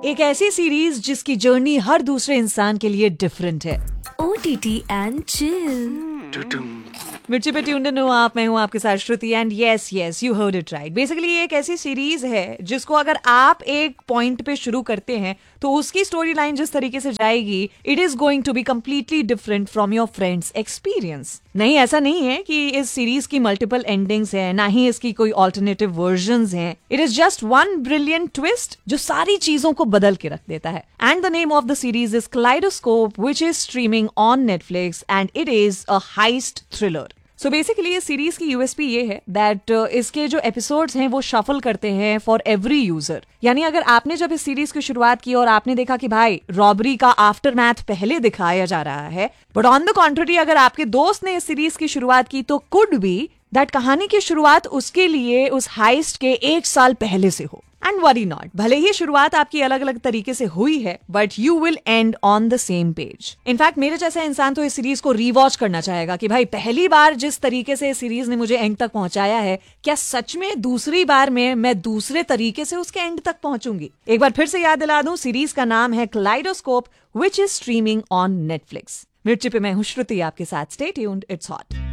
एक ऐसी सीरीज जिसकी जर्नी हर दूसरे इंसान के लिए डिफरेंट है। OTT and chill. मिर्ची पे ट्यून्ड इन हो आप, मैं हूँ आपके साथ श्रुति and yes you heard it right. Basically ये एक ऐसी सीरीज है जिसको अगर आप एक पॉइंट पे शुरू करते हैं तो उसकी स्टोरी लाइन जिस तरीके से जाएगी, it is going to be completely different from your friends experience. नहीं, ऐसा नहीं है कि इस सीरीज की मल्टीपल एंडिंग्स हैं, ना ही इसकी कोई ऑल्टरनेटिव वर्जन्स हैं। It is just one brilliant twist जो सारी चीजों को बदल के रख देता है। And the name of the series is kaleidoscope, which is streaming on Netflix and it is a heist thriller. So basically इस सीरीज की यूएसपी ये है दैट इसके जो एपिसोड्स हैं वो शफल करते हैं फॉर एवरी यूजर। यानी अगर आपने जब इस सीरीज की शुरुआत की और आपने देखा कि भाई रॉबरी का आफ्टर मैथ पहले दिखाया जा रहा है, बट ऑन द कॉन्ट्ररी अगर आपके दोस्त ने इस सीरीज की शुरुआत की तो कुड बी दैट कहानी की शुरुआत उसके लिए उस हाइस्ट के 1 साल पहले से हो। एंड वरी नॉट, भले ही शुरुआत आपकी अलग अलग तरीके से हुई है, but you will and on the same page. In fact मेरे जैसा इंसान तो इस सीरीज को रीवॉच करना चाहेगा कि भाई पहली बार जिस तरीके से इस सीरीज ने मुझे एंड तक पहुंचाया है, क्या सच में दूसरी बार में मैं दूसरे तरीके से उसके एंड तक पहुंचूंगी। एक बार फिर से याद दिला दूं, सीरीज का नाम है kaleidoscope, which is streaming on Netflix. मिर्ची पे मैं हूं श्रुति आपके साथ। Stay tuned, it's hot.